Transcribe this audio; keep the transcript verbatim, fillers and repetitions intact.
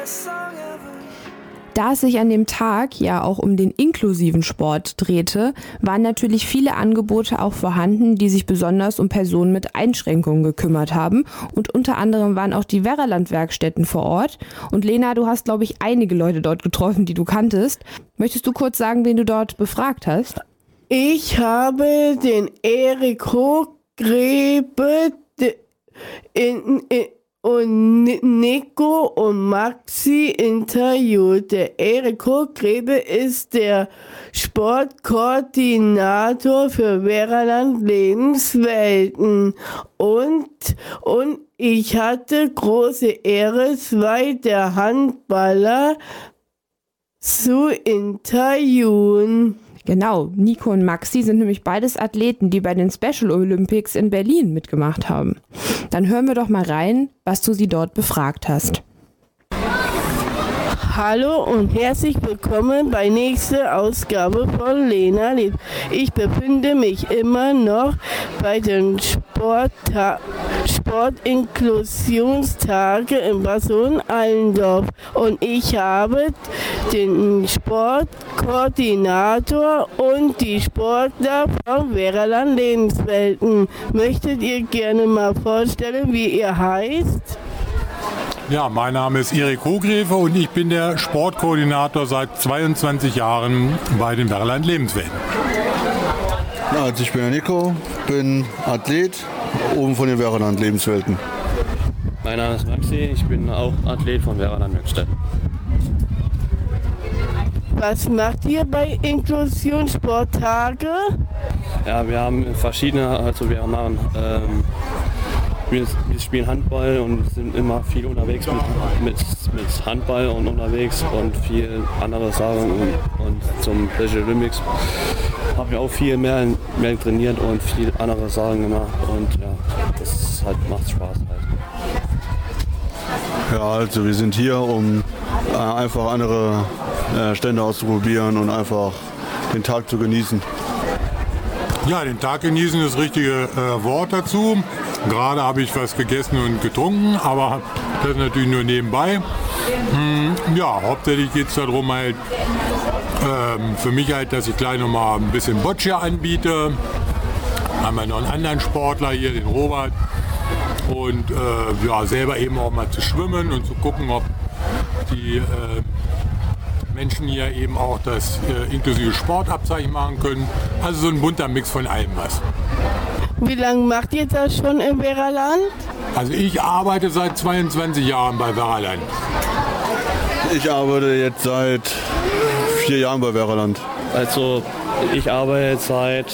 Da es sich an dem Tag ja auch um den inklusiven Sport drehte, waren natürlich viele Angebote auch vorhanden, die sich besonders um Personen mit Einschränkungen gekümmert haben. Und unter anderem waren auch die Werraland-Werkstätten vor Ort. Und Lena, du hast, glaube ich, einige Leute dort getroffen, die du kanntest. Möchtest du kurz sagen, wen du dort befragt hast? Ich habe den Erik Hochgrebe in, in und Nico und Maxi interviewt. Der Erik Hochgrebe ist der Sportkoordinator für Werraland Lebenswelten. Und, und ich hatte große Ehre, zwei der Handballer zu interviewen. Genau, Nico und Maxi sind nämlich beides Athleten, die bei den Special Olympics in Berlin mitgemacht haben. Dann hören wir doch mal rein, was du sie dort befragt hast. Hallo und herzlich willkommen bei nächster Ausgabe von Lena lebt. Ich befinde mich immer noch bei den Sportta- Sportinklusionstage in Bad Sohn-Allendorf und ich habe den Sportkoordinator und die Sportler von Werraland Lebenswelten. Möchtet ihr gerne mal vorstellen, wie ihr heißt? Ja, mein Name ist Erik Hochgrebe und ich bin der Sportkoordinator seit zweiundzwanzig Jahren bei den Werraland Lebenswelten. Ja, also ich bin der Nico, bin Athlet oben von den Werraland Lebenswelten. Mein Name ist Maxi, ich bin auch Athlet von Werraland Werkstätten. Was macht ihr bei Inklusionssporttage? Ja, wir haben verschiedene, also wir machen ähm, Wir, wir spielen Handball und sind immer viel unterwegs mit, mit, mit Handball und unterwegs und viel andere Sachen. Und, und zum Special Olympics haben wir auch viel mehr, mehr trainiert und viel andere Sachen gemacht. Und ja, das halt, macht Spaß halt. Ja, also wir sind hier, um äh, einfach andere äh, Stände auszuprobieren und einfach den Tag zu genießen. Ja, den Tag genießen ist das richtige äh, Wort dazu. Gerade habe ich was gegessen und getrunken, aber das natürlich nur nebenbei. Hm, ja, hauptsächlich geht es darum, halt, ähm, für mich halt, dass ich gleich nochmal ein bisschen Boccia anbiete. Dann haben wir noch einen anderen Sportler hier, den Robert. Und äh, ja, selber eben auch mal zu schwimmen und zu gucken, ob die äh, Menschen hier eben auch das äh, inklusive Sportabzeichen machen können. Also so ein bunter Mix von allem was. Wie lange macht ihr das schon in Werraland? Also ich arbeite seit zweiundzwanzig Jahren bei Werraland. Ich arbeite jetzt seit vier Jahren bei Werraland. Also ich arbeite jetzt seit